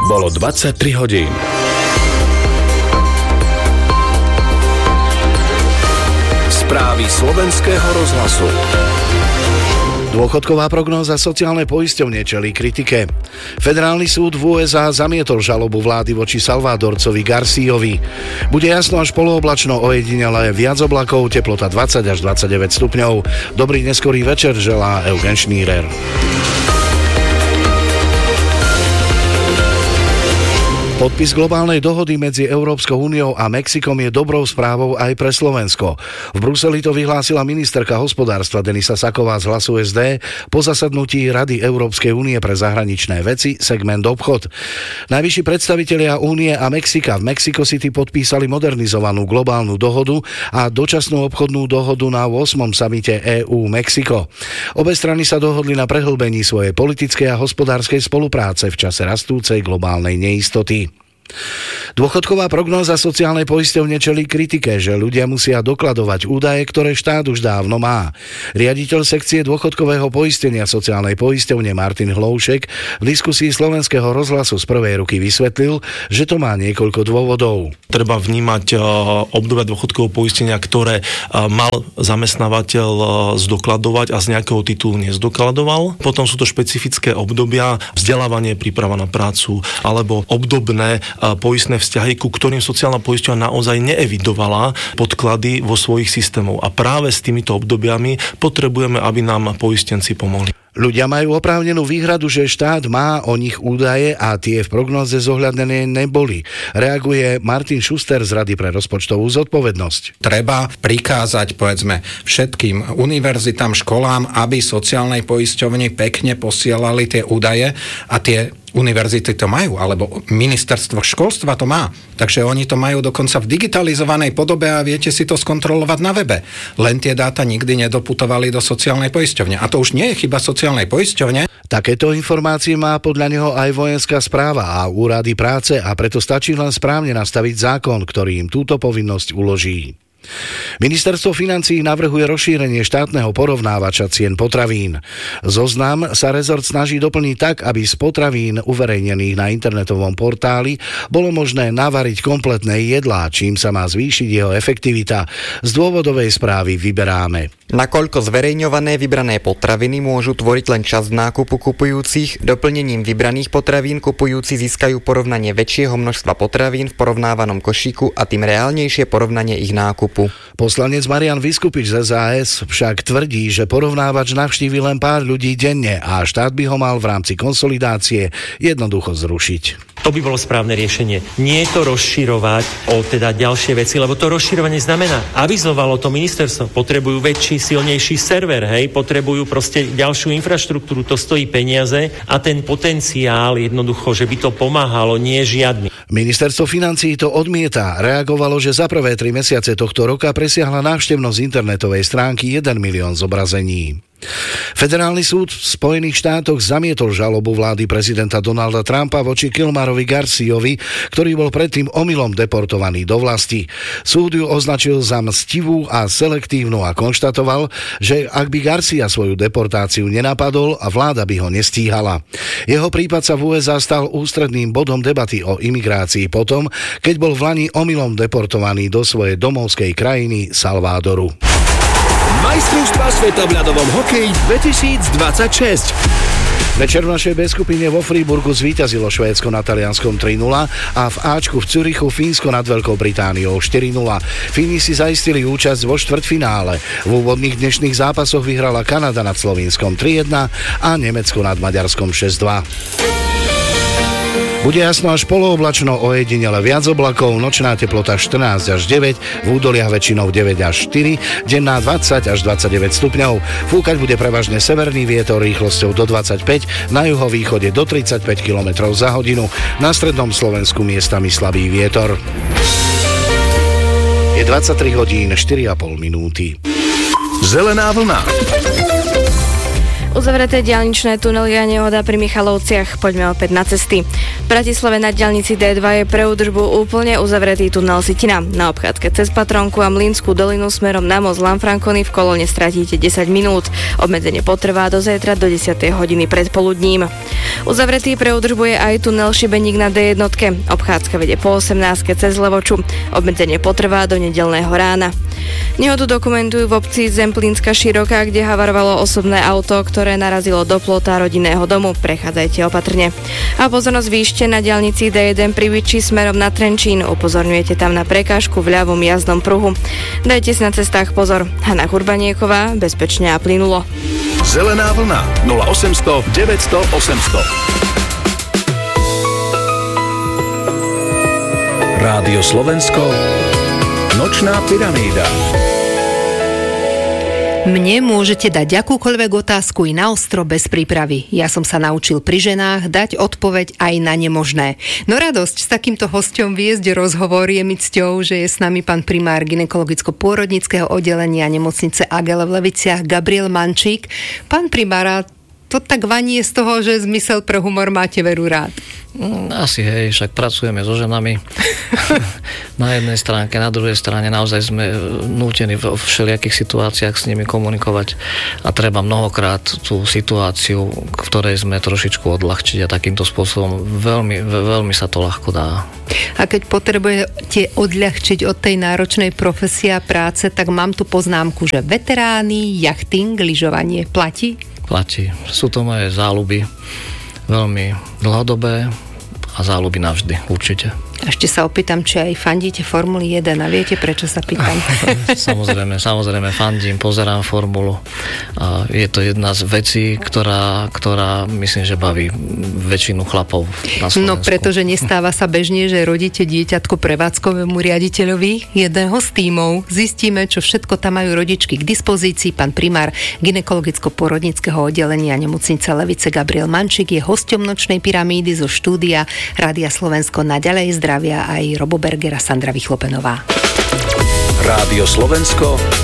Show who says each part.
Speaker 1: Bolo 23 hodín. Správy slovenského rozhlasu.
Speaker 2: Dôchodková prognóza sociálnej poisťovne čelí kritike. Federálny súd v USA zamietol žalobu vlády voči Salvadorcovi Garciovi. Bude jasno až polooblačno, ojedinele viac oblakov, teplota 20 až 29 stupňov. Dobrý neskorý večer želá Eugen Šnírer. Podpis globálnej dohody medzi Európskou úniou a Mexikom je dobrou správou aj pre Slovensko. V Bruseli to vyhlásila ministerka hospodárstva Denisa Saková z Hlasu SD po zasadnutí Rady Európskej únie pre zahraničné veci, segment obchod. Najvyšší predstavitelia únie a Mexika v Mexico City podpísali modernizovanú globálnu dohodu a dočasnú obchodnú dohodu na 8. samite EU-Mexiko. Obe strany sa dohodli na prehlbení svojej politickej a hospodárskej spolupráce v čase rastúcej globálnej neistoty. Dôchodková prognóza sociálnej poisťovne čelí kritike, že ľudia musia dokladovať údaje, ktoré štát už dávno má. Riaditeľ sekcie dôchodkového poistenia sociálnej poisťovne Martin Hloušek v diskusii slovenského rozhlasu z prvej ruky vysvetlil, že to má niekoľko dôvodov.
Speaker 3: Treba vnímať obdobia dôchodkového poistenia, ktoré mal zamestnávateľ zdokladovať a z nejakého titulu nezdokladoval. Potom sú to špecifické obdobia, vzdelávanie, príprava na prácu alebo obdobné poistné vzťahy, ku ktorým sociálna poisťovňa naozaj neevidovala podklady vo svojich systémoch. A práve s týmito obdobiami potrebujeme, aby nám poistenci pomohli.
Speaker 2: Ľudia majú oprávnenú výhradu, že štát má o nich údaje a tie v prognóze zohľadnené neboli. Reaguje Martin Šuster z Rady pre rozpočtovú zodpovednosť.
Speaker 4: Treba prikázať, povedzme, všetkým univerzitám, školám, aby sociálnej poisťovni pekne posielali tie údaje a tie univerzity to majú, alebo ministerstvo školstva to má. Takže oni to majú dokonca v digitalizovanej podobe a viete si to skontrolovať na webe. Len tie dáta nikdy nedoputovali do sociálnej poisťovne. A to už nie je chyba sociálnej poisťovne.
Speaker 2: Takéto informácie má podľa neho aj vojenská správa a úrady práce a preto stačí len správne nastaviť zákon, ktorý im túto povinnosť uloží. Ministerstvo financií navrhuje rozšírenie štátneho porovnávača cien potravín. Zoznam sa rezort snaží doplniť tak, aby z potravín uverejnených na internetovom portáli bolo možné navariť kompletné jedlá, čím sa má zvýšiť jeho efektivita. Z dôvodovej správy vyberáme.
Speaker 5: Nakoľko zverejňované vybrané potraviny môžu tvoriť len časť nákupu kupujúcich, doplnením vybraných potravín kupujúci získajú porovnanie väčšieho množstva potravín v porovnávanom košíku a tým reálnejšie porovnanie ich nákupu.
Speaker 2: Poslanec Marian Vyskupič z SAS však tvrdí, že porovnávač navštívi len pár ľudí denne a štát by ho mal v rámci konsolidácie jednoducho zrušiť.
Speaker 6: To by bolo správne riešenie. Nie to rozširovať o teda ďalšie veci, lebo to rozširovanie znamená, avizovalo to ministerstvo, potrebujú väčší, silnejší server, potrebujú proste ďalšiu infraštruktúru, to stojí peniaze a ten potenciál jednoducho, že by to pomáhalo, nie je žiadny.
Speaker 2: Ministerstvo financií to odmieta. Reagovalo, že za prvé 3 mesiace tohto roka presiahla návštevnosť internetovej stránky 1 milión zobrazení. Federálny súd v Spojených štátoch zamietol žalobu vlády prezidenta Donalda Trumpa voči Kilmarovi Garciovi, ktorý bol predtým omylom deportovaný do vlasti. Súd ju označil za mstivú a selektívnu a konštatoval, že ak by Garcia svoju deportáciu nenapadol, vláda by ho nestíhala. Jeho prípad sa v USA stal ústredným bodom debaty o imigrácii potom, keď bol vlani omylom deportovaný do svojej domovskej krajiny Salvadoru.
Speaker 1: Majstrovstvá sveta v ľadovom hokeji 2026.
Speaker 2: Večer v našej B skupine vo Freiburgu zvíťazilo Švédsko na Talianskom 3-0 a v Ačku v Zürichu Fínsko nad Veľkou Britániou 4-0. Fíni si zaistili účasť vo štvrťfinále. V úvodných dnešných zápasoch vyhrala Kanada nad Slovinskom 3-1 a Nemecko nad Maďarskom 6-2. Bude jasno až polooblačno, ojedinele viac oblakov, nočná teplota 14 až 9, v údoliach väčšinou 9 až 4, denná 20 až 29 stupňov. Fúkať bude prevažne severný vietor rýchlosťou do 25, na juhovýchode do 35 km za hodinu, na strednom Slovensku miestami slabý vietor. Je 23 hodín 4,5 minúty.
Speaker 1: Zelená vlna.
Speaker 7: Uzavreté diaľničné tunely a nehoda pri Michalovciach. Poďme opäť na cesty. V Bratislave na diaľnici D2 je pre údržbu úplne uzavretý tunel Sitina. Na obchádzke cez Patrónku a Mlynskú dolinu smerom na most Lanfrancony v kolóne stratíte 10 minút. Obmedzenie potrvá do zajtra do 10. hodiny predpoludním. Uzavretý pre údržbu je aj tunel Šibeník na D1. Obchádzka vedie po 18. cez Levoču. Obmedzenie potrvá do nedeľného rána. Nehodu dokumentujú v obci Zemplínska Široká, kde havarovalo osobné auto, ktoré narazilo do plota rodinného domu. Prechádzajte opatrne. A pozornosť výšte na diaľnici D1 pri Viči smerom na Trenčín. Upozorňujete tam na prekážku v ľavom jazdnom pruhu. Dajte si na cestách pozor. Hana Urbanieková, bezpečne a plynulo.
Speaker 1: Zelená vlna 0800 900 800. Rádio Slovensko, Nočná pyramída.
Speaker 8: Mne môžete dať akúkoľvek otázku i na ostro bez prípravy. Ja som sa naučil pri ženách dať odpoveď aj na nemožné. No radosť s takýmto hosťom viesť rozhovor, je mi cťou, že je s nami pán primár gynekologicko-pôrodníckeho oddelenia nemocnice Agel v Leviciach Gabriel Mančík. Pán primár, to tak vanie z toho, že zmysel pre humor máte veru rád.
Speaker 9: Asi hej, však pracujeme so ženami na jednej stránke, na druhej strane naozaj sme nútení vo všelijakých situáciách s nimi komunikovať a treba mnohokrát tú situáciu, v ktorej sme trošičku odľahčiť a takýmto spôsobom veľmi sa to ľahko dá.
Speaker 8: A keď potrebujete odľahčiť od tej náročnej profesie a práce, tak mám tu poznámku, že veterány, jachting, lyžovanie platí?
Speaker 9: Platí. Sú to moje záľuby veľmi dlhodobé a záľuby navždy, určite.
Speaker 8: Ešte sa opýtam, či aj fandíte Formuly 1 a viete, prečo sa pýtam?
Speaker 9: Samozrejme fandím, pozerám formulu. A je to jedna z vecí, ktorá myslím, že baví väčšinu chlapov na Slovensku.
Speaker 8: No, pretože nestáva sa bežne, že rodíte dieťatko prevádzkovému riaditeľovi jedného z tímov. Zistíme, čo všetko tam majú rodičky k dispozícii. Pán primár gynekologicko-pôrodníckeho oddelenia nemocnice Levice Gabriel Mančík je hosťom Nočnej pyramídy zo štúdia Rádia Slovensko. Naďalej zdravia aj Robo Berger a Sandra Vychlopenová.
Speaker 1: Rádio Slovensko,